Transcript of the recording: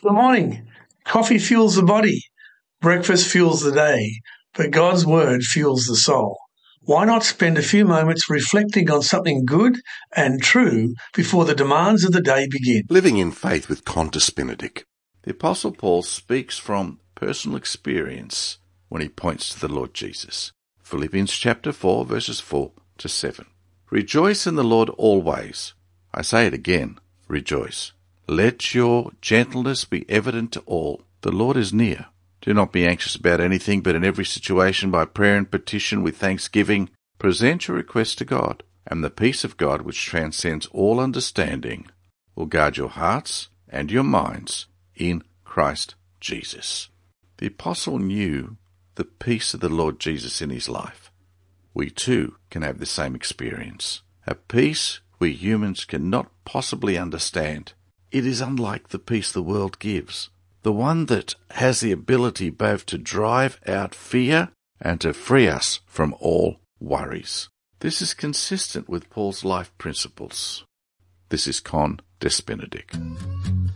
Good morning. Coffee fuels the body, breakfast fuels the day, but God's word fuels the soul. Why not spend a few moments reflecting on something good and true before the demands of the day begin? Living in faith with Qantas Benedict. The Apostle Paul speaks from personal experience when he points to the Lord Jesus. Philippians chapter 4, verses 4 to 7. Rejoice in the Lord always. I say it again, rejoice. Let your gentleness be evident to all. The Lord is near. Do not be anxious about anything, but in every situation by prayer and petition with thanksgiving, present your requests to God, and the peace of God, which transcends all understanding, will guard your hearts and your minds in Christ Jesus. The apostle knew the peace of the Lord Jesus in his life. We too can have the same experience. A peace we humans cannot possibly understand. It is unlike the peace the world gives, the one that has the ability both to drive out fear and to free us from all worries. This is consistent with Paul's life principles. This is Qantas Benedict.